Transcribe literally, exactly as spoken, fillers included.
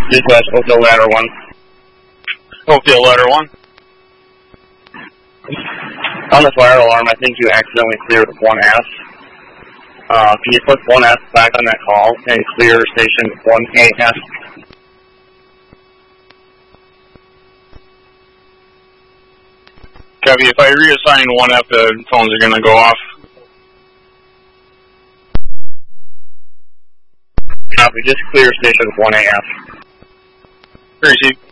Dispatch, Oakdale Ladder one. Oakdale Ladder one. On the fire alarm, I think you accidentally cleared one S. Uh, can you put one S back on that call and clear station one A S? Copy. If I reassign one F, the phones are going to go off. Copy. Just clear station one A S. Receive.